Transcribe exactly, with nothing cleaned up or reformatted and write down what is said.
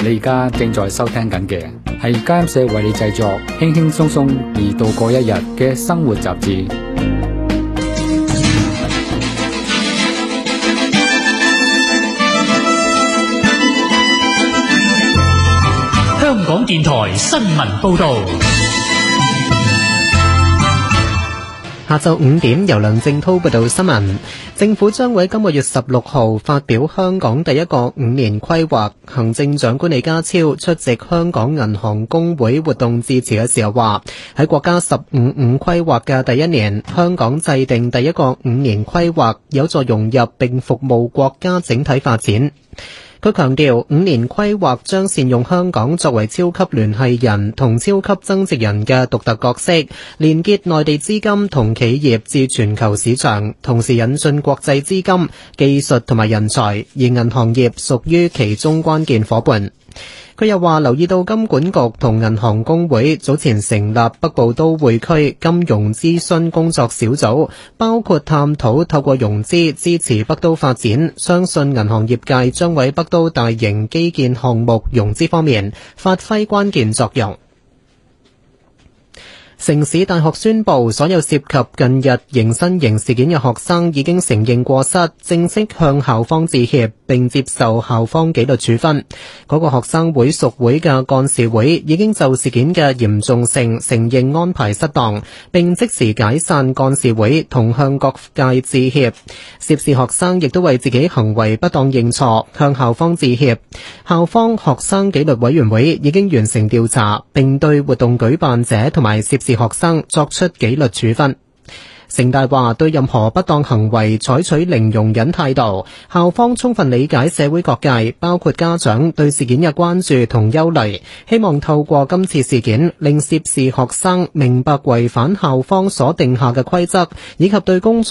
你而家正在收聽緊嘅係家音社為你製作輕輕鬆鬆而度過一日嘅生活雜誌。 香港電台新聞報道。 下晝五點，由梁正濤報道新聞。政府將會今個月十六號發表香港第一個五年規劃。行政長官李家超出席香港銀行公會活動致辭嘅時候話，喺國家十五五規劃嘅第一年，香港制定第一個五年規劃，有助融入並服務國家整體發展。佢強調，五年規劃將善用香港作為超級聯繫人同超級增值人嘅獨特角色，連結內地資金同企業至全球市場，同時引進國際資金、技術同埋人才，而銀行業屬於其中關鍵夥伴。佢又話留意到金管局同銀行公會早前成立北部都會區金融諮詢工作小組，包括探討透過融資支持北都發展，相信銀行業界將喺北都大型基建項目融資方面發揮關鍵作用。城市大學宣布，所有涉及近日迎新營事件嘅學生已經承認過失，正式向校方致歉，並接受校方紀律處分。嗰個學生會屬會嘅幹事會已經就事件嘅嚴重性承認安排失當，並即時解散幹事會同向各界致歉。涉事學生亦都為自己行為不當認錯，向校方致歉。校方學生紀律委員會已經完成調查，並對活動舉辦者同埋涉事學生作出紀律處分。城大話對任何不當行為採取零容忍態度，校方充分理解社會各界，包括家長對事件嘅關注同憂慮，希望透過今次事件令涉事學生明白違反校方所定下嘅規則，以及對公